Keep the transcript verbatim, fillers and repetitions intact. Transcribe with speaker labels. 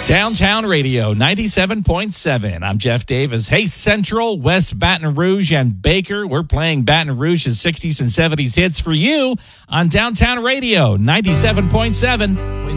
Speaker 1: Downtown Radio ninety-seven point seven. I'm Jeff Davis. Hey, Central, West Baton Rouge, and Baker. We're playing Baton Rouge's sixties and seventies hits for you on Downtown Radio ninety-seven point seven.